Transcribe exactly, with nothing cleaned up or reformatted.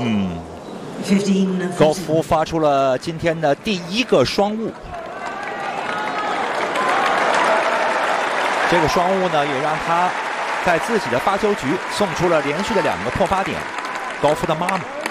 嗯，高夫发出了今天的第一个双误。这个双误呢，也让他在自己的发球局送出了连续的两个破发点。高夫的妈妈